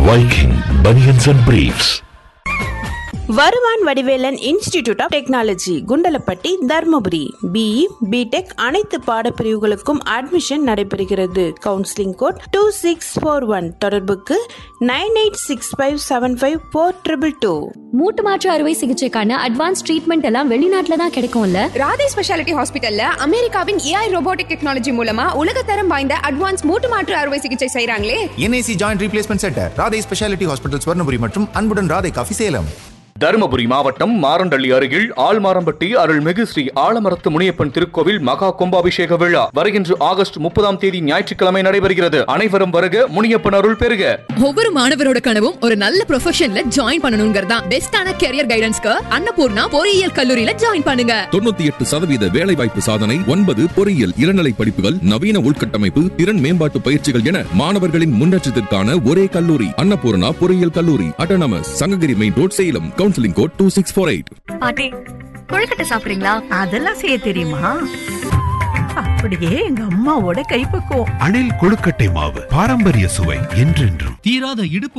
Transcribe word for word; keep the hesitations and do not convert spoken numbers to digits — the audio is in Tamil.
Viking Bunions and Briefs. வருவான் Vadivelan institute of technology Kundalapatti Dharmapuri BE BTech அனைத்து பாடப்பிரிவுகளுக்கும் அட்மிஷன் நடைபெறுகிறது. Counselling code two six four one. தொடர்புக்கு nine eight six five seven five four triple two. மூட்டு மாற்று அறுவை சிகிச்சைக்கான அட்வான்ஸ் ட்ரீட்மெண்ட் எல்லாம் வெளிநாட்டுல தான் கிடைக்கும்ல. ராதே ஸ்பெஷாலிட்டி ஹாஸ்பிட்டல்ல அமெரிக்காவின் ஏஐ ரோபோட்டிக் டெக்னாலஜி மூலமா உலகத்தரம் வாய்ந்த அட்வான்ஸ் மூட்டு மாற்று அறுவை சிகிச்சை செய்றாங்களே. NIC joint replacement centre, Radhe speciality hospital, Swarnapuri மற்றும் அன்புடன் ராதே காஃபி சேலம். தருமபுரி மாவட்டம் மாரண்டள்ளி அருகில் ஆழ்மாரம்பட்டி அருள்மிகு ஸ்ரீ ஆலமரத்து முனியப்பன் திருக்கோவில் மகா கும்பாபிஷேக விழா வருகின்ற ஆகஸ்ட் முப்பதாம் தேதி ஞாயிற்றுக்கிழமை நடைபெறுகிறது. அனைவரும் வருக, முனியப்பன் அருள் பெறுக. ஒவ்வொரு மாணவரோட கனவும் ஒரு நல்ல ப்ரொஃபஷன்ல ஜாயின் பண்ணணும்ங்கறதா. பெஸ்டான கெரியர் கைடன்ஸ்க்கு அன்னபூர்ணா பொறியியல் கல்லூரியில ஜாயின் பண்ணுங்க. தொண்ணூத்தி எட்டு சதவீத வேலை வாய்ப்பு சாதனை, ஒன்பது பொறியியல் இளநிலை படிப்புகள், நவீன உள்கட்டமைப்பு, திறன் மேம்பாட்டு பயிற்சிகள் என மாணவர்களின் முன்னேற்றத்திற்கான ஒரே கல்லூரி அன்னபூர்ணா பொறியியல் கல்லூரி, autonomous, Sankagiri main road, Salem. Counselling code two six four eight. பாட்டி, கொழுக்கட்டை சாப்பிடுறீங்களா? அதெல்லாம் செய்ய தெரியுமா? அப்படியே எங்க அம்மாவோட கைப்பக்குவம். அணில் கொழுக்கட்டை மாவு, பாரம்பரிய சுவை என்றென்றும். தீராத இடுப்பு